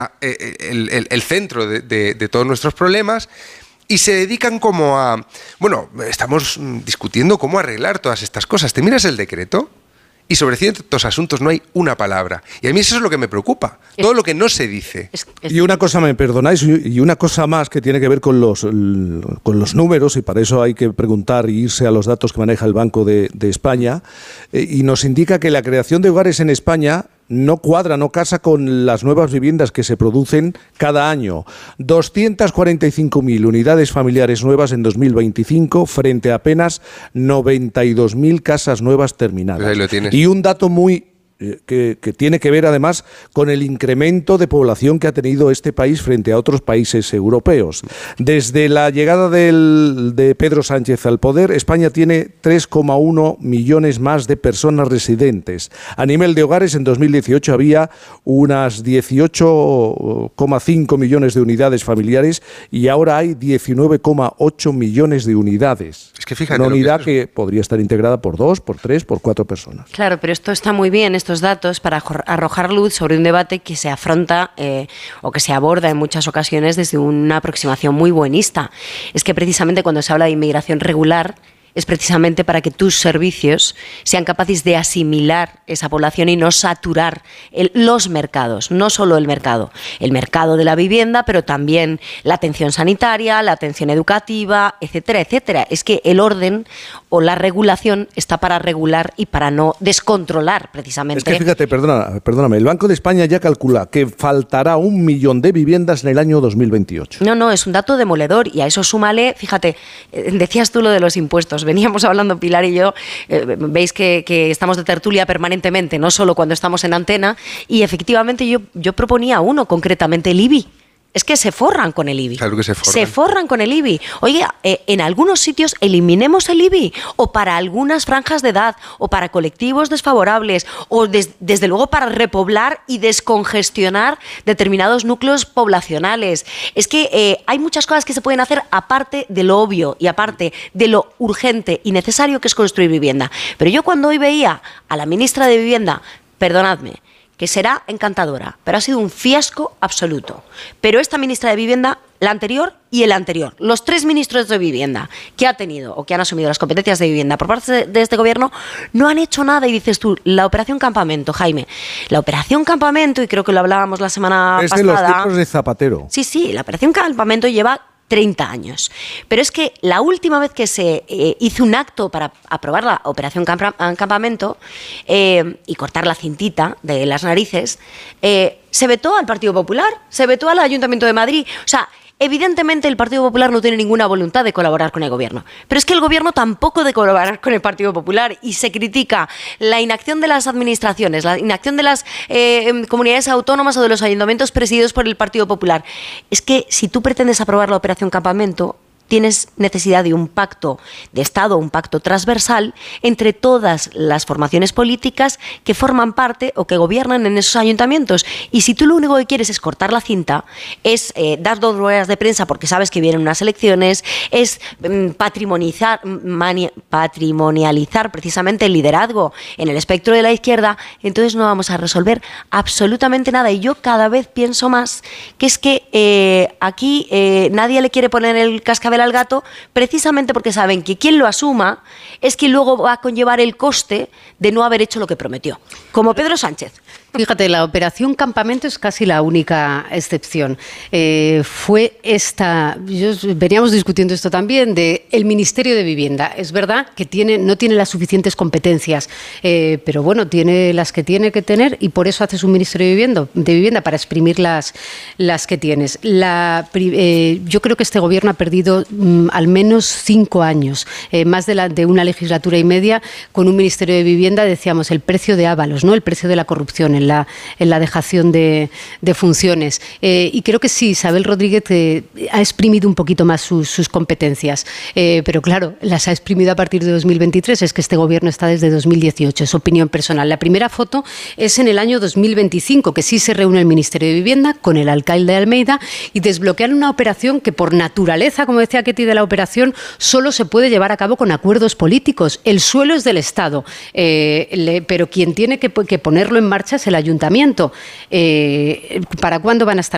el centro de todos nuestros problemas, y se dedican como a... Bueno, estamos discutiendo cómo arreglar todas estas cosas. Te miras el decreto y sobre ciertos asuntos no hay una palabra. Y a mí eso es lo que me preocupa, todo lo que no se dice. Y una cosa, me perdonáis, y una cosa más que tiene que ver con los números, y para eso hay que preguntar y irse a los datos que maneja el Banco de España, y nos indica que la creación de hogares en España no cuadra, no casa con las nuevas viviendas que se producen cada año. 245.000 unidades familiares nuevas en 2025 frente a apenas 92.000 casas nuevas terminadas. Pues ahí lo tienes. Y un dato muy que tiene que ver además con el incremento de población que ha tenido este país frente a otros países europeos. Desde la llegada de Pedro Sánchez al poder, España tiene 3,1 millones más de personas residentes. A nivel de hogares, en 2018 había unas 18,5 millones de unidades familiares y ahora hay 19,8 millones de unidades. Es que fíjate, una unidad que podría estar integrada por 2, por 3, por 4 personas. Claro, pero esto está muy bien, estos datos, para arrojar luz sobre un debate que se afronta o que se aborda en muchas ocasiones desde una aproximación muy buenista. Es que precisamente cuando se habla de inmigración regular, es precisamente para que tus servicios sean capaces de asimilar esa población y no saturar los mercados, no solo el mercado de la vivienda, pero también la atención sanitaria, la atención educativa, etcétera, etcétera. Es que el orden o la regulación está para regular y para no descontrolar, precisamente. Es que fíjate, perdóname, el Banco de España ya calcula que faltará 1 millón de viviendas en el año 2028. No, es un dato demoledor, y a eso súmale, fíjate, decías tú lo de los impuestos. Veníamos hablando Pilar y yo, veis que estamos de tertulia permanentemente, no solo cuando estamos en antena, y efectivamente yo proponía uno, concretamente el IBI. Es que se forran con el IBI. Claro que se forran. Se forran con el IBI. Oye, en algunos sitios eliminemos el IBI, o para algunas franjas de edad, o para colectivos desfavorables, o desde luego para repoblar y descongestionar determinados núcleos poblacionales. Es que hay muchas cosas que se pueden hacer aparte de lo obvio y aparte de lo urgente y necesario que es construir vivienda. Pero yo cuando hoy veía a la ministra de Vivienda, perdonadme, que será encantadora, pero ha sido un fiasco absoluto. Pero esta ministra de Vivienda, la anterior y el anterior, los 3 ministros de Vivienda que ha tenido o que han asumido las competencias de vivienda por parte de este gobierno, no han hecho nada. Y dices tú, la Operación Campamento, Jaime, la Operación Campamento, y creo que lo hablábamos la semana pasada. Es de los tiempos de Zapatero. Sí, la Operación Campamento lleva 30 años. Pero es que la última vez que se hizo un acto para aprobar la Operación Campamento y cortar la cintita de las narices, se vetó al Partido Popular, se vetó al Ayuntamiento de Madrid. O sea, evidentemente el Partido Popular no tiene ninguna voluntad de colaborar con el gobierno, pero es que el gobierno tampoco de colaborar con el Partido Popular, y se critica la inacción de las administraciones, la inacción de las comunidades autónomas o de los ayuntamientos presididos por el Partido Popular. Es que si tú pretendes aprobar la Operación Campamento, tienes necesidad de un pacto de Estado, un pacto transversal entre todas las formaciones políticas que forman parte o que gobiernan en esos ayuntamientos. Y si tú lo único que quieres es cortar la cinta, es dar 2 ruedas de prensa porque sabes que vienen unas elecciones, es patrimonializar precisamente el liderazgo en el espectro de la izquierda, entonces no vamos a resolver absolutamente nada. Y yo cada vez pienso más que es que aquí nadie le quiere poner el cascabel al gato, precisamente porque saben que quien lo asuma es quien luego va a conllevar el coste de no haber hecho lo que prometió, como Pedro Sánchez. Fíjate, la Operación Campamento es casi la única excepción. Fue esta, veníamos discutiendo esto también, de el Ministerio de Vivienda. Es verdad que no tiene las suficientes competencias, pero bueno, tiene las que tiene que tener, y por eso haces un Ministerio de Vivienda para exprimir las que tienes. Yo creo que este gobierno ha perdido al menos 5 años, más de una legislatura y media, con un Ministerio de Vivienda, decíamos, el precio de Ábalos, ¿no? El precio de la corrupción en la dejación de funciones. Y creo que sí, Isabel Rodríguez ha exprimido un poquito más sus competencias, pero claro, las ha exprimido a partir de 2023, es que este gobierno está desde 2018, es opinión personal. La primera foto es en el año 2025, que sí se reúne el Ministerio de Vivienda con el alcalde de Almeida y desbloquean una operación que por naturaleza, como decía Ketty, de la operación, solo se puede llevar a cabo con acuerdos políticos. El suelo es del Estado, pero quien tiene que ponerlo en marcha es el ayuntamiento. ¿Para cuándo van a estar